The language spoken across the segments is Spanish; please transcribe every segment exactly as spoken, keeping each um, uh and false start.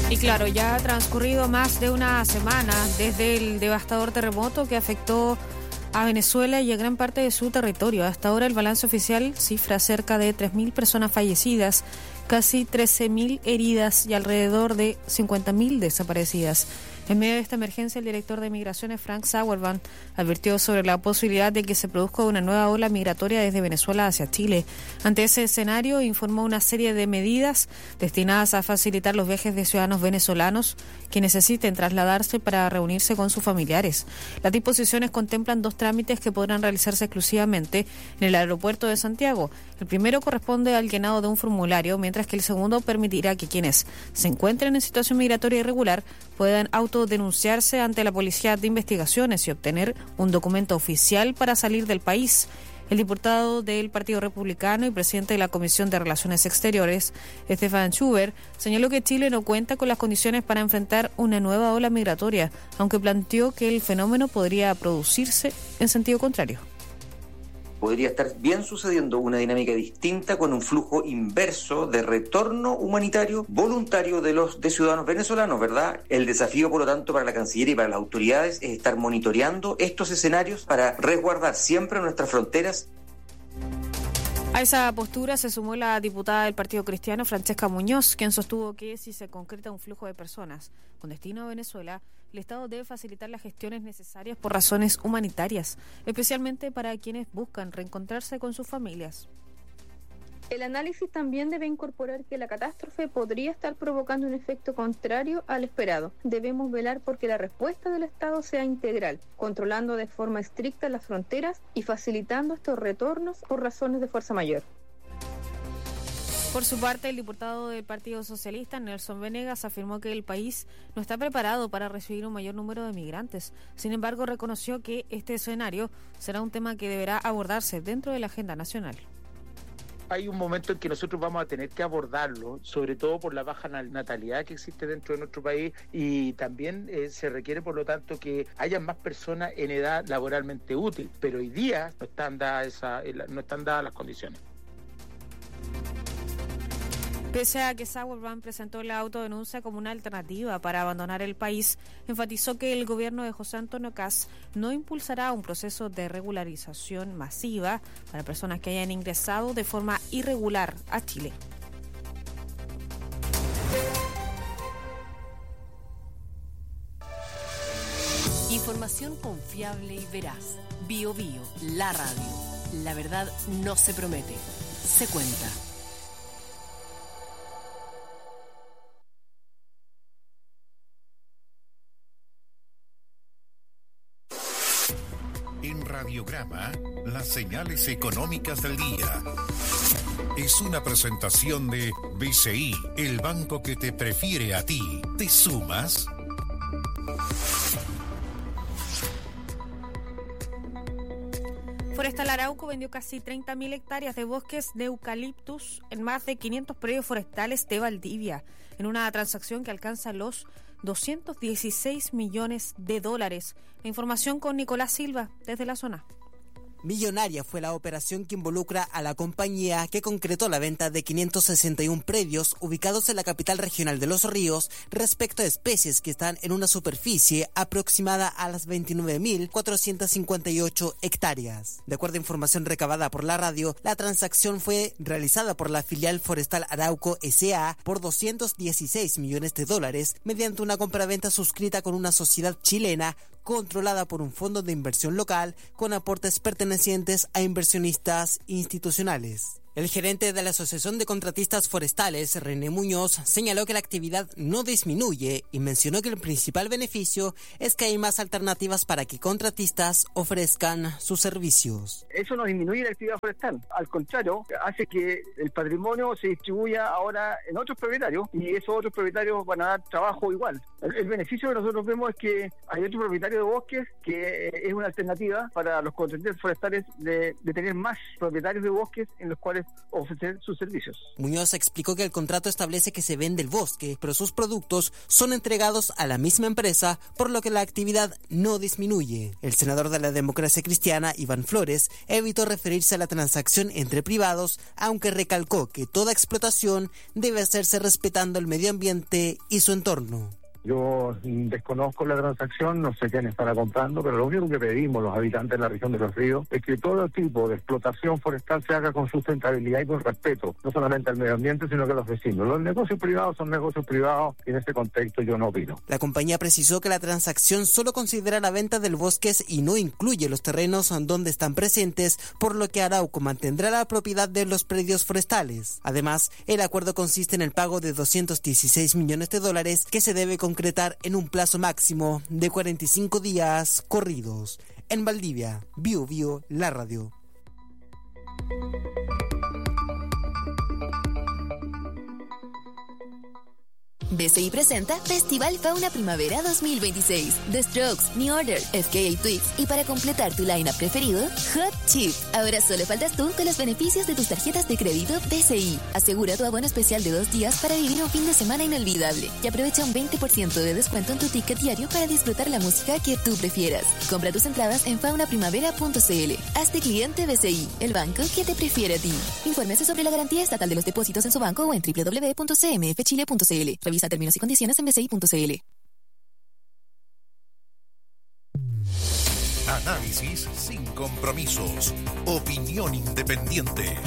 Y claro, ya ha transcurrido más de una semana desde el devastador terremoto que afectó a Venezuela y a gran parte de su territorio. Hasta ahora el balance oficial cifra cerca de tres mil personas fallecidas, casi trece mil heridas y alrededor de cincuenta mil desaparecidas. En medio de esta emergencia, el director de Migraciones, Frank Sauerbrand, advirtió sobre la posibilidad de que se produzca una nueva ola migratoria desde Venezuela hacia Chile. Ante ese escenario, informó una serie de medidas destinadas a facilitar los viajes de ciudadanos venezolanos que necesiten trasladarse para reunirse con sus familiares. Las disposiciones contemplan dos trámites que podrán realizarse exclusivamente en el aeropuerto de Santiago. El primero corresponde al llenado de un formulario, mientras que el segundo permitirá que quienes se encuentren en situación migratoria irregular puedan autodenunciarse ante la Policía de Investigaciones y obtener un documento oficial para salir del país. El diputado del Partido Republicano y presidente de la Comisión de Relaciones Exteriores, Stefan Schubert, señaló que Chile no cuenta con las condiciones para enfrentar una nueva ola migratoria, aunque planteó que el fenómeno podría producirse en sentido contrario. Podría estar bien sucediendo una dinámica distinta con un flujo inverso de retorno humanitario voluntario de los de ciudadanos venezolanos, ¿verdad? El desafío, por lo tanto, para la Cancillería y para las autoridades es estar monitoreando estos escenarios para resguardar siempre nuestras fronteras. A esa postura se sumó la diputada del Partido Cristiano, Francesca Muñoz, quien sostuvo que si se concreta un flujo de personas con destino a Venezuela, el Estado debe facilitar las gestiones necesarias por razones humanitarias, especialmente para quienes buscan reencontrarse con sus familias. El análisis también debe incorporar que la catástrofe podría estar provocando un efecto contrario al esperado. Debemos velar porque la respuesta del Estado sea integral, controlando de forma estricta las fronteras y facilitando estos retornos por razones de fuerza mayor. Por su parte, el diputado del Partido Socialista, Nelson Venegas, afirmó que el país no está preparado para recibir un mayor número de migrantes. Sin embargo, reconoció que este escenario será un tema que deberá abordarse dentro de la agenda nacional. Hay un momento en que nosotros vamos a tener que abordarlo, sobre todo por la baja natalidad que existe dentro de nuestro país y también eh, se requiere, por lo tanto, que haya más personas en edad laboralmente útil, pero hoy día no están dadas, esa, no están dadas las condiciones. Pese a que Sauerbrand presentó la autodenuncia como una alternativa para abandonar el país, enfatizó que el gobierno de José Antonio Kast no impulsará un proceso de regularización masiva para personas que hayan ingresado de forma irregular a Chile. Información confiable y veraz. Bio Bio, la radio. La verdad no se promete, se cuenta. En Radiograma, las señales económicas del día. Es una presentación de B C I, el banco que te prefiere a ti. ¿Te sumas? Forestal Arauco vendió casi treinta mil hectáreas de bosques de eucaliptus en más de quinientos predios forestales de Valdivia, en una transacción que alcanza los doscientos dieciséis millones de dólares. La información con Nicolás Silva, desde la zona. Millonaria fue la operación que involucra a la compañía que concretó la venta de quinientos sesenta y uno predios ubicados en la capital regional de Los Ríos respecto a especies que están en una superficie aproximada a las veintinueve mil cuatrocientas cincuenta y ocho hectáreas. De acuerdo a información recabada por la radio, la transacción fue realizada por la filial Forestal Arauco S A por doscientos dieciséis millones de dólares mediante una compraventa suscrita con una sociedad chilena controlada por un fondo de inversión local con aportes pertenecientes a inversionistas institucionales. El gerente de la Asociación de Contratistas Forestales, René Muñoz, señaló que la actividad no disminuye y mencionó que el principal beneficio es que hay más alternativas para que contratistas ofrezcan sus servicios. Eso no disminuye la actividad forestal, al contrario, hace que el patrimonio se distribuya ahora en otros propietarios y esos otros propietarios van a dar trabajo igual. El, el beneficio que nosotros vemos es que hay otro propietario de bosques que es una alternativa para los contratistas forestales de, de tener más propietarios de bosques en los cuales ofrecer sus servicios. Muñoz explicó que el contrato establece que se vende el bosque, pero sus productos son entregados a la misma empresa, por lo que la actividad no disminuye. El senador de la Democracia Cristiana, Iván Flores, evitó referirse a la transacción entre privados, aunque recalcó que toda explotación debe hacerse respetando el medio ambiente y su entorno. Yo desconozco la transacción, no sé quién estará comprando, pero lo único que pedimos los habitantes de la región de Los Ríos es que todo tipo de explotación forestal se haga con sustentabilidad y con respeto, no solamente al medio ambiente, sino que a los vecinos. Los negocios privados son negocios privados y en este contexto yo no opino. La compañía precisó que la transacción solo considera la venta del bosque y no incluye los terrenos donde están presentes, por lo que Arauco mantendrá la propiedad de los predios forestales. Además, el acuerdo consiste en el pago de doscientos dieciséis millones de dólares que se debe concretar en un plazo máximo de cuarenta y cinco días corridos. En Valdivia, Bio Bio, la radio. B C I presenta Festival Fauna Primavera dos mil veintiséis. The Strokes, New Order, F K A Twigs y para completar tu lineup preferido, Hot Chip. Ahora solo faltas tú con los beneficios de tus tarjetas de crédito B C I. Asegura tu abono especial de dos días para vivir un fin de semana inolvidable y aprovecha un veinte por ciento de descuento en tu ticket diario para disfrutar la música que tú prefieras. Compra tus entradas en fauna primavera punto c l. Hazte cliente B C I, el banco que te prefiere a ti. Infórmese sobre la garantía estatal de los depósitos en su banco o en doble u doble u doble u punto c m f chile punto c l. Revisa términos y condiciones en b c i punto c l. Análisis sin compromisos. Opinión independiente.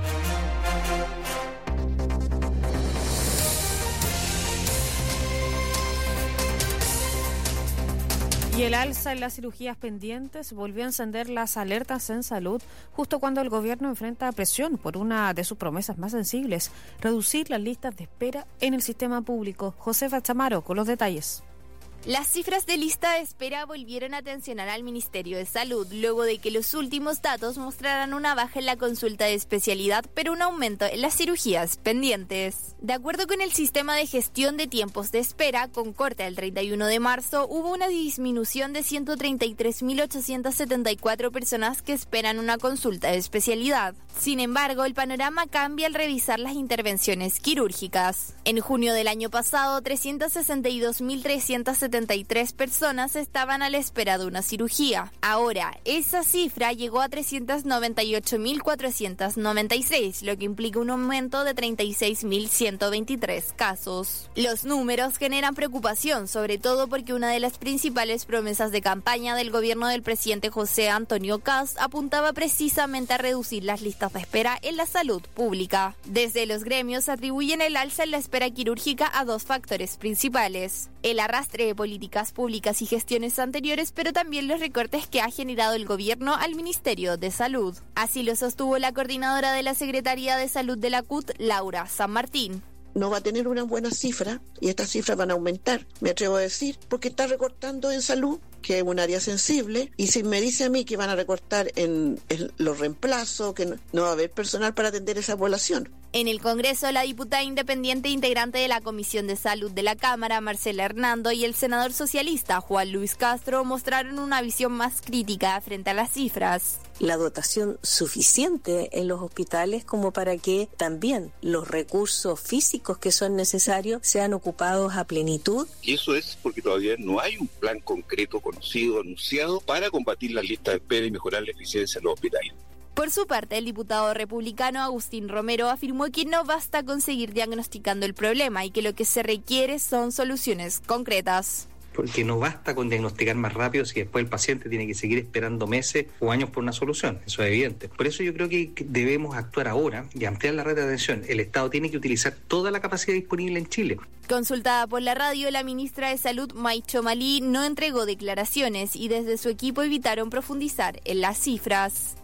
Y el alza en las cirugías pendientes volvió a encender las alertas en salud justo cuando el gobierno enfrenta presión por una de sus promesas más sensibles, reducir las listas de espera en el sistema público. Josefa Chamaro con los detalles. Las cifras de lista de espera volvieron a tensionar al Ministerio de Salud, luego de que los últimos datos mostraran una baja en la consulta de especialidad, pero un aumento en las cirugías pendientes. De acuerdo con el Sistema de Gestión de Tiempos de Espera, con corte al treinta y uno de marzo, hubo una disminución de ciento treinta y tres mil ochocientas setenta y cuatro personas que esperan una consulta de especialidad. Sin embargo, el panorama cambia al revisar las intervenciones quirúrgicas. En junio del año pasado, trescientas sesenta y dos mil trescientas setenta y tres personas estaban a la espera de una cirugía. Ahora, esa cifra llegó a trescientas noventa y ocho mil cuatrocientas noventa y seis, lo que implica un aumento de treinta y seis mil ciento veintitrés casos. Los números generan preocupación, sobre todo porque una de las principales promesas de campaña del gobierno del presidente José Antonio Kast apuntaba precisamente a reducir las listas de espera en la salud pública. Desde los gremios atribuyen el alza en la espera quirúrgica a dos factores principales: el arrastre de políticas públicas y gestiones anteriores, pero también los recortes que ha generado el gobierno al Ministerio de Salud. Así lo sostuvo la coordinadora de la Secretaría de Salud de la C U T, Laura San Martín. No va a tener una buena cifra y estas cifras van a aumentar, me atrevo a decir, porque está recortando en salud, que es un área sensible, y si me dice a mí que van a recortar en, en los reemplazos, que no, no va a haber personal para atender esa población. En el Congreso, la diputada independiente integrante de la Comisión de Salud de la Cámara, Marcela Hernando, y el senador socialista Juan Luis Castro mostraron una visión más crítica frente a las cifras. La dotación suficiente en los hospitales como para que también los recursos físicos que son necesarios sean ocupados a plenitud. Y eso es porque todavía no hay un plan concreto, conocido, anunciado para combatir las listas de espera y mejorar la eficiencia en los hospitales. Por su parte, el diputado republicano Agustín Romero afirmó que no basta con seguir diagnosticando el problema y que lo que se requiere son soluciones concretas. Porque no basta con diagnosticar más rápido si después el paciente tiene que seguir esperando meses o años por una solución, eso es evidente. Por eso yo creo que debemos actuar ahora y ampliar la red de atención. El Estado tiene que utilizar toda la capacidad disponible en Chile. Consultada por la radio, la ministra de Salud, Maicho Malí, no entregó declaraciones y desde su equipo evitaron profundizar en las cifras.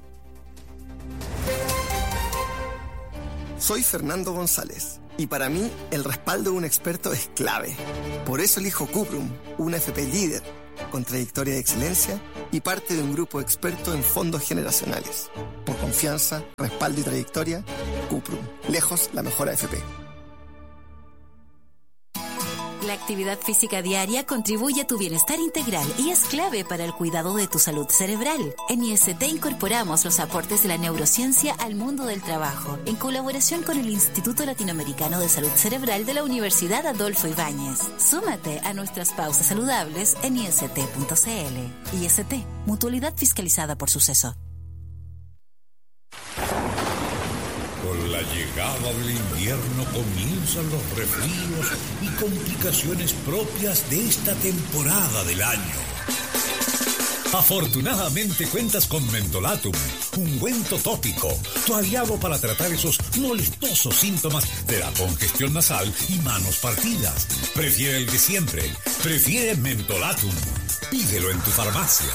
Soy Fernando González y para mí el respaldo de un experto es clave. Por eso elijo Cuprum, una F P líder, con trayectoria de excelencia y parte de un grupo experto en fondos generacionales. Por confianza, respaldo y trayectoria, Cuprum, lejos la mejor A F P. La actividad física diaria contribuye a tu bienestar integral y es clave para el cuidado de tu salud cerebral. En I S T incorporamos los aportes de la neurociencia al mundo del trabajo, en colaboración con el Instituto Latinoamericano de Salud Cerebral de la Universidad Adolfo Ibáñez. Súmate a nuestras pausas saludables en i s t punto c l. I S T, mutualidad fiscalizada por Suceso. Con la llegada del invierno comienzan los resfríos y complicaciones propias de esta temporada del año. Afortunadamente cuentas con Mentolatum, ungüento tópico, tu aliado para tratar esos molestosos síntomas de la congestión nasal y manos partidas. Prefiere el de siempre, prefiere Mentolatum. Pídelo en tu farmacia.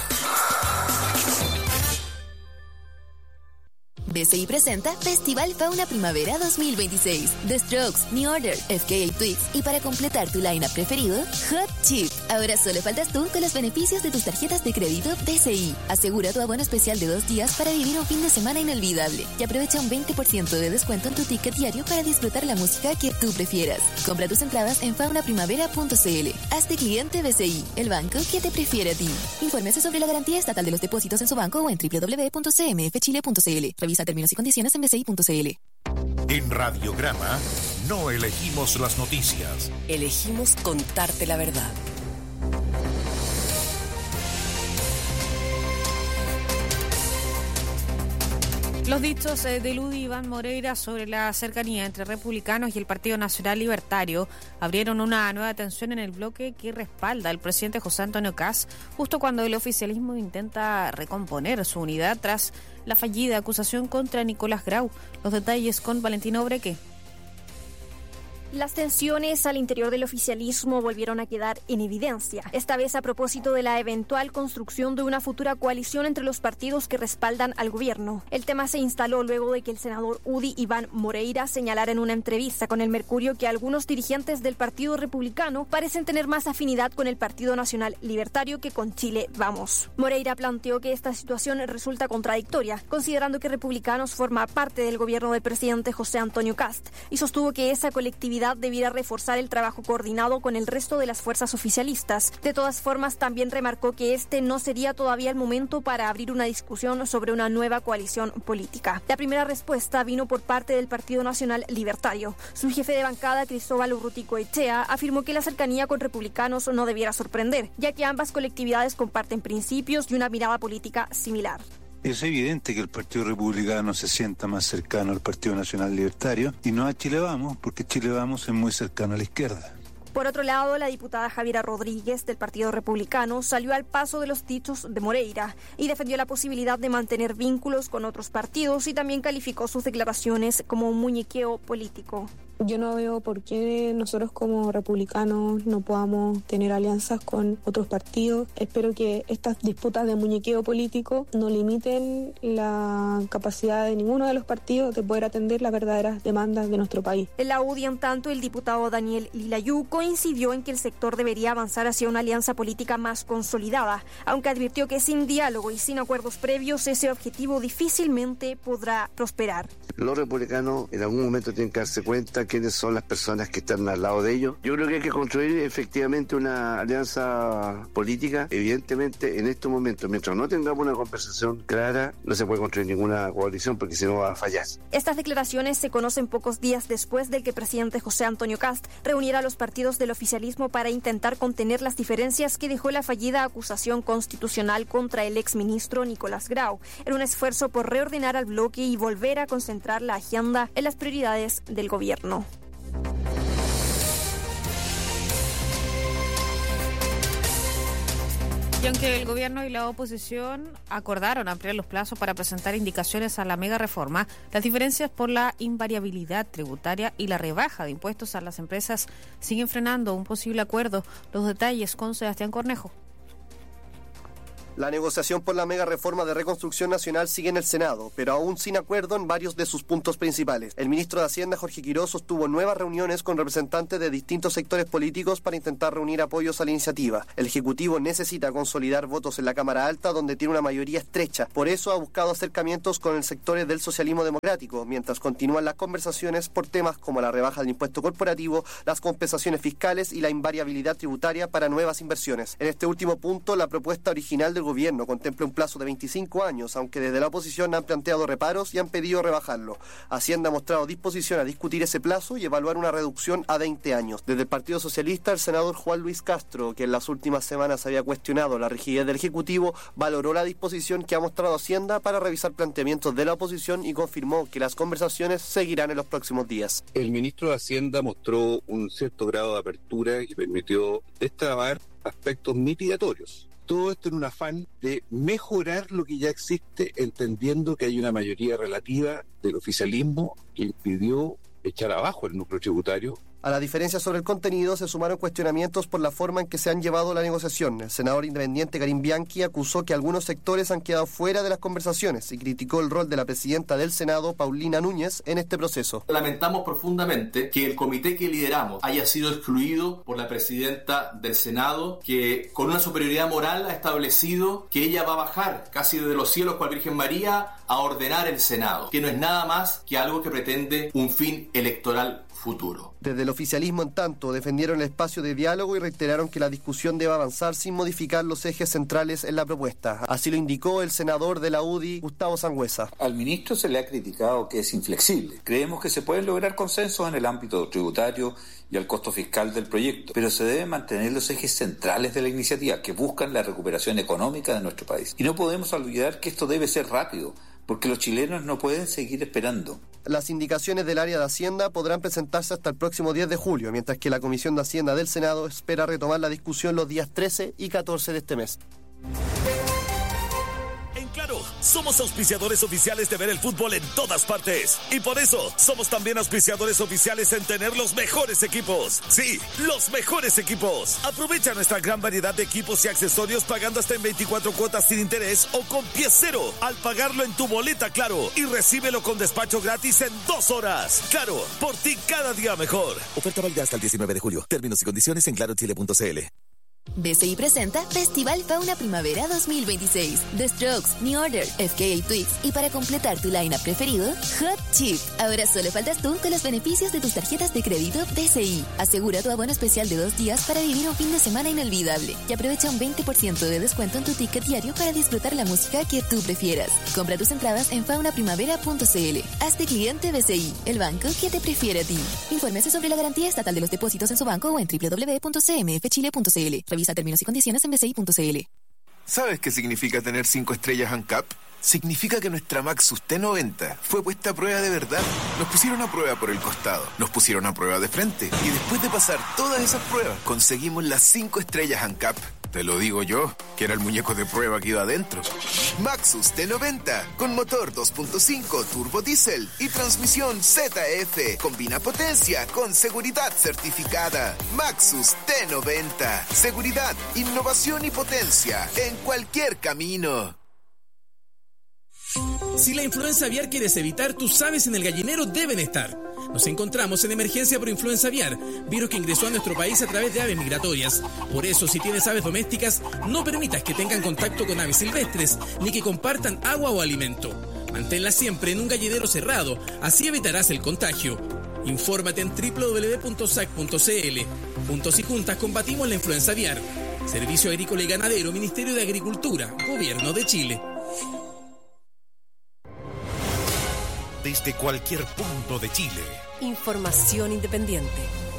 B C I presenta Festival Fauna Primavera dos mil veintiséis. The Strokes, New Order, F K A Twigs y para completar tu line-up preferido, Hot Chip. Ahora solo faltas tú con los beneficios de tus tarjetas de crédito B C I. Asegura tu abono especial de dos días para vivir un fin de semana inolvidable y aprovecha un veinte por ciento de descuento en tu ticket diario para disfrutar la música que tú prefieras. Compra tus entradas en fauna primavera punto c l. Hazte cliente B C I, el banco que te prefiere a ti. Infórmese sobre la garantía estatal de los depósitos en su banco o en w w w punto c m f chile punto c l. Revisa términos y condiciones en b c i punto c l. En Radiograma no elegimos las noticias. Elegimos contarte la verdad. Los dichos de Ludi Iván Moreira sobre la cercanía entre republicanos y el Partido Nacional Libertario abrieron una nueva tensión en el bloque que respalda al presidente José Antonio Kast, justo cuando el oficialismo intenta recomponer su unidad tras la fallida acusación contra Nicolás Grau. Los detalles con Valentina Obreque. Las tensiones al interior del oficialismo volvieron a quedar en evidencia, esta vez a propósito de la eventual construcción de una futura coalición entre los partidos que respaldan al gobierno. El tema se instaló luego de que el senador Udi Iván Moreira señalara en una entrevista con El Mercurio que algunos dirigentes del Partido Republicano parecen tener más afinidad con el Partido Nacional Libertario que con Chile Vamos. Moreira planteó que esta situación resulta contradictoria, considerando que Republicanos forma parte del gobierno del presidente José Antonio Kast, y sostuvo que esa colectividad debiera reforzar el trabajo coordinado con el resto de las fuerzas oficialistas. De todas formas, también remarcó que este no sería todavía el momento para abrir una discusión sobre una nueva coalición política. La primera respuesta vino por parte del Partido Nacional Libertario. Su jefe de bancada, Cristóbal Urruticoechea, afirmó que la cercanía con republicanos no debiera sorprender, ya que ambas colectividades comparten principios y una mirada política similar. Es evidente que el Partido Republicano se sienta más cercano al Partido Nacional Libertario y no a Chile Vamos, porque Chile Vamos es muy cercano a la izquierda. Por otro lado, la diputada Javiera Rodríguez del Partido Republicano salió al paso de los dichos de Moreira y defendió la posibilidad de mantener vínculos con otros partidos y también calificó sus declaraciones como un muñequeo político. Yo no veo por qué nosotros como republicanos no podamos tener alianzas con otros partidos. Espero que estas disputas de muñequeo político no limiten la capacidad de ninguno de los partidos de poder atender las verdaderas demandas de nuestro país. En la U D I, en tanto, el diputado Daniel Lilayú coincidió en que el sector debería avanzar hacia una alianza política más consolidada, aunque advirtió que sin diálogo y sin acuerdos previos ese objetivo difícilmente podrá prosperar. Los republicanos en algún momento tienen que darse cuenta quiénes son las personas que están al lado de ellos. Yo creo que hay que construir efectivamente una alianza política. Evidentemente, en estos momentos, mientras no tengamos una conversación clara, no se puede construir ninguna coalición porque si no va a fallar. Estas declaraciones se conocen pocos días después del que el presidente José Antonio Kast reuniera a los partidos del oficialismo para intentar contener las diferencias que dejó la fallida acusación constitucional contra el exministro Nicolás Grau, en un esfuerzo por reordenar al bloque y volver a concentrar la agenda en las prioridades del gobierno. Y aunque el gobierno y la oposición acordaron ampliar los plazos para presentar indicaciones a la mega reforma, las diferencias por la invariabilidad tributaria y la rebaja de impuestos a las empresas siguen frenando un posible acuerdo. Los detalles con Sebastián Cornejo. La negociación por la mega reforma de reconstrucción nacional sigue en el Senado, pero aún sin acuerdo en varios de sus puntos principales. El ministro de Hacienda, Jorge Quirós, sostuvo nuevas reuniones con representantes de distintos sectores políticos para intentar reunir apoyos a la iniciativa. El Ejecutivo necesita consolidar votos en la Cámara Alta, donde tiene una mayoría estrecha. Por eso ha buscado acercamientos con el sector del socialismo democrático, mientras continúan las conversaciones por temas como la rebaja del impuesto corporativo, las compensaciones fiscales y la invariabilidad tributaria para nuevas inversiones. En este último punto, la propuesta original del gobierno contempla un plazo de veinticinco años, aunque desde la oposición han planteado reparos y han pedido rebajarlo. Hacienda ha mostrado disposición a discutir ese plazo y evaluar una reducción a veinte años. Desde el Partido Socialista, el senador Juan Luis Castro, que en las últimas semanas había cuestionado la rigidez del Ejecutivo, valoró la disposición que ha mostrado Hacienda para revisar planteamientos de la oposición y confirmó que las conversaciones seguirán en los próximos días. El ministro de Hacienda mostró un cierto grado de apertura y permitió destrabar aspectos mitigatorios. Todo esto en un afán de mejorar lo que ya existe, entendiendo que hay una mayoría relativa del oficialismo que impidió echar abajo el núcleo tributario. A la diferencia sobre el contenido se sumaron cuestionamientos por la forma en que se han llevado la negociación. El senador independiente Karim Bianchi acusó que algunos sectores han quedado fuera de las conversaciones y criticó el rol de la presidenta del Senado, Paulina Núñez, en este proceso. Lamentamos profundamente que el comité que lideramos haya sido excluido por la presidenta del Senado, que con una superioridad moral ha establecido que ella va a bajar casi desde los cielos cual Virgen María a ordenar el Senado, que no es nada más que algo que pretende un fin electoral futuro. Desde el oficialismo, en tanto, defendieron el espacio de diálogo y reiteraron que la discusión debe avanzar sin modificar los ejes centrales en la propuesta. Así lo indicó el senador de la U D I, Gustavo Sangüesa. Al ministro se le ha criticado que es inflexible. Creemos que se pueden lograr consensos en el ámbito tributario y al costo fiscal del proyecto, pero se deben mantener los ejes centrales de la iniciativa que buscan la recuperación económica de nuestro país. Y no podemos olvidar que esto debe ser rápido, porque los chilenos no pueden seguir esperando. Las indicaciones del área de Hacienda podrán presentarse hasta el próximo diez de julio, mientras que la Comisión de Hacienda del Senado espera retomar la discusión los días trece y catorce de este mes. En Claro, somos auspiciadores oficiales de ver el fútbol en todas partes. Y por eso, somos también auspiciadores oficiales en tener los mejores equipos. Sí, los mejores equipos. Aprovecha nuestra gran variedad de equipos y accesorios pagando hasta en veinticuatro cuotas sin interés o con pie cero al pagarlo en tu boleta Claro. Y recíbelo con despacho gratis en dos horas. Claro, por ti cada día mejor. Oferta válida hasta el diecinueve de julio. Términos y condiciones en claro chile punto c l. B C I presenta Festival Fauna Primavera dos mil veintiséis. The Strokes, New Order, F K A Twigs y para completar tu line-up preferido, Hot Chip. Ahora solo faltas tú con los beneficios de tus tarjetas de crédito B C I. Asegura tu abono especial de dos días para vivir un fin de semana inolvidable y aprovecha un veinte por ciento de descuento en tu ticket diario para disfrutar la música que tú prefieras. Compra tus entradas en fauna primavera punto c l. Hazte cliente B C I, el banco que te prefiere a ti. Infórmese sobre la garantía estatal de los depósitos en su banco o en doble u doble u doble u punto c m f chile punto c l. Revisa términos y condiciones en b c i punto c l. ¿Sabes qué significa tener cinco estrellas ANCAP? Significa que nuestra Maxus T noventa fue puesta a prueba de verdad. Nos pusieron a prueba por el costado, nos pusieron a prueba de frente y después de pasar todas esas pruebas conseguimos las cinco estrellas ANCAP. Te lo digo yo, que era el muñeco de prueba que iba adentro. Maxus T noventa, con motor dos punto cinco turbo diésel y transmisión Z F. Combina potencia con seguridad certificada. Maxus T noventa. Seguridad, innovación y potencia en cualquier camino. Si la influenza aviar quieres evitar, tus aves en el gallinero deben estar. Nos encontramos en emergencia por influenza aviar, virus que ingresó a nuestro país a través de aves migratorias. Por eso, si tienes aves domésticas, no permitas que tengan contacto con aves silvestres, ni que compartan agua o alimento. Manténlas siempre en un gallinero cerrado, así evitarás el contagio. Infórmate en doble u doble u doble u punto s a c punto c l. Juntos y juntas combatimos la influenza aviar. Servicio Agrícola y Ganadero, Ministerio de Agricultura, Gobierno de Chile. Desde cualquier punto de Chile. Información independiente.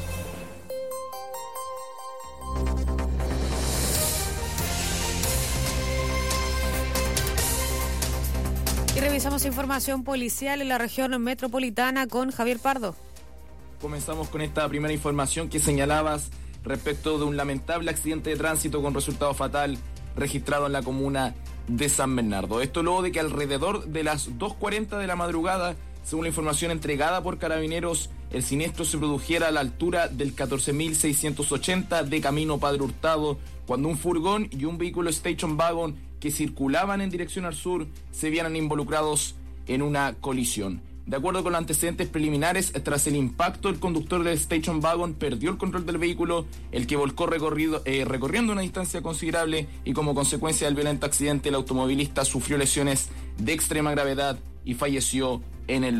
Y revisamos información policial en la región metropolitana con Javier Pardo. Comenzamos con esta primera información que señalabas respecto de un lamentable accidente de tránsito con resultado fatal registrado en la comuna de San Bernardo. Esto luego de que alrededor de las dos cuarenta de la madrugada, según la información entregada por Carabineros, el siniestro se produjera a la altura del catorce mil seiscientos ochenta de Camino Padre Hurtado, cuando un furgón y un vehículo Station Wagon que circulaban en dirección al sur se vieran involucrados en una colisión. De acuerdo con los antecedentes preliminares, tras el impacto, el conductor del station wagon perdió el control del vehículo, el que volcó recorrido, eh, recorriendo una distancia considerable, y como consecuencia del violento accidente, el automovilista sufrió lesiones de extrema gravedad y falleció en el